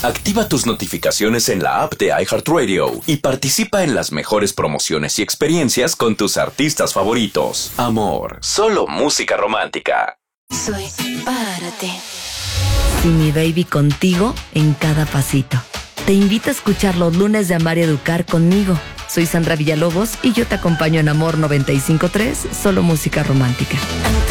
Activa tus notificaciones en la app de iHeartRadio y participa en las mejores promociones y experiencias con tus artistas favoritos. Amor, solo música romántica. Soy para ti. Sí, mi baby, contigo en cada pasito. Te invito a escuchar los lunes de Amar y Educar conmigo. Soy Sandra Villalobos y yo te acompaño en Amor 95.3, solo música romántica.